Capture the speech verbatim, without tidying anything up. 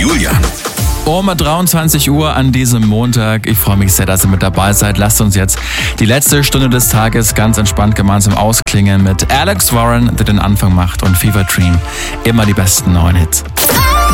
Julian. Um dreiundzwanzig Uhr an diesem Montag. Ich freue mich sehr, dass ihr mit dabei seid. Lasst uns jetzt die letzte Stunde des Tages ganz entspannt gemeinsam ausklingen mit Alex Warren, der den Anfang macht, und Fever Dream. Immer die besten neuen Hits.